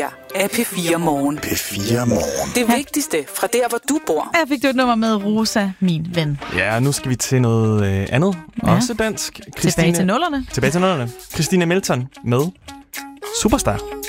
her er P4 Morgen. P4 Morgen. Det vigtigste fra der, hvor du bor. Jeg fik du et nummer med Rosa, min ven. Ja, nu skal vi til noget andet. Ja. Også dansk. Tilbage til nullerne. Tilbage til nullerne. Christina Melton med Superstar.